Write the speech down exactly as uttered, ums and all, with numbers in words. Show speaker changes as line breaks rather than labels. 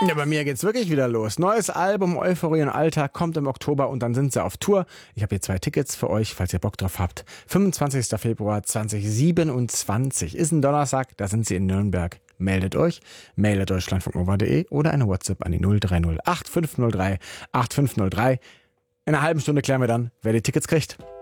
Ja, bei mir geht's wirklich wieder los. Neues Album Euphorie und Alltag kommt im Oktober und dann sind sie auf Tour. Ich habe hier zwei Tickets für euch, falls ihr Bock drauf habt. fünfundzwanzigster Februar zweitausendsiebenundzwanzig ist ein Donnerstag, da sind sie in Nürnberg. Meldet euch, mail at deutschlandfunknova punkt de oder eine WhatsApp an die null drei null acht fünf null drei acht fünf null drei. In einer halben Stunde klären wir dann, wer die Tickets kriegt.